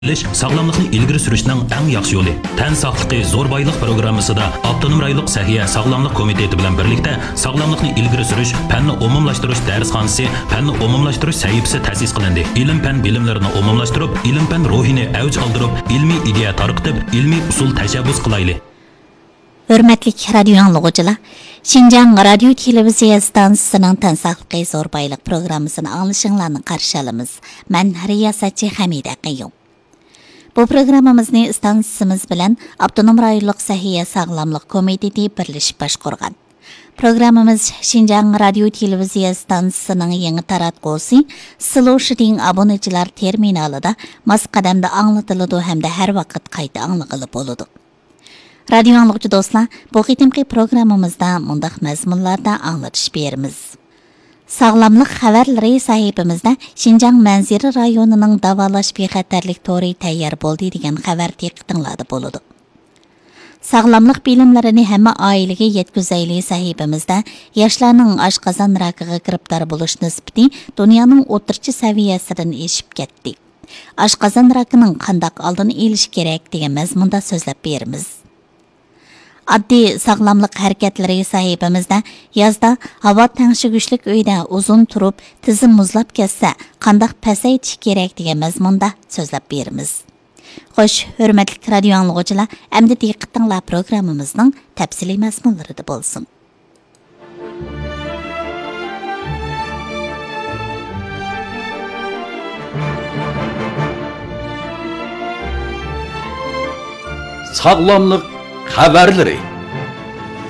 Sağlamlıqni ilgiri sürüşning eng yaxshi yo'li. Tan saqligi zo'r boylik programmasida Avtonom rayonlik sahiya sog'lomlik komiteti bilan birlikda sog'lomlikni ilgiri surish, fanni umumlashtirish darsxonasi, fanni umumlashtirish sahifasi ta'sis qilindi. Ilm-fan bilimlarini umumlashtirib, ilm-fan ruhini avj oldirib, ilmiy ideya tarqitib, ilmiy usul tashabbus qilaylik. Hürmetlik radyo anlıqıcılar, Şinjan Radio Televiziya stansiyasining tan saqligi zo'r boylik programmasini anglashinglarni qarshi olamiz. Men riyosatchi Hamida Qayyum. Bu programmamizni stansiyamiz bilan Avtonom rayonlik sahiya sog'lomlik komiteti birlashib boshqargan. Programmamiz Şinjan Radio Televiziya stansiyasining yangi taratqusi Sloshiding obunachilar terminalida mos qadamda anglatiladi hamda har vaqt qayta anglag'ili bo'ladi. Radyo anlıqçı dostlar, bu qitimki programmamizda mundaq mazmunlarda anglatish beramiz. Sağlamlıq xabarlari sahifamizda Şinjan Manzira rayonining davolash bexatarlik tori tayyor bo'ldi degan xabar diqqatingizda bo'ladi. Sağlamlıq bilimlarini hamma oilaga yetkazayli sahifamizda yoshlarning oshqozon rakiga giribdor bo'lish nisbati dunyoning o'rtacha saviyasidan eshib ketdi. Oshqozon rakining qanday oldini olish kerak degan mazmunda so'zlab beramiz. Addi sağlamlık hareketleri sahibimizde yazda hava tengşigüşlük uyda uzun turup tizim muzlap kesse qandaq pasaytish kerak degan mazmunda so'zlab beramiz. Xo'sh, hurmatli radio anglag'uchilar, endi diqqatinglar programmamizning tafsiliy mazmunlarida bo'lsin. Sağlamlık haberleri.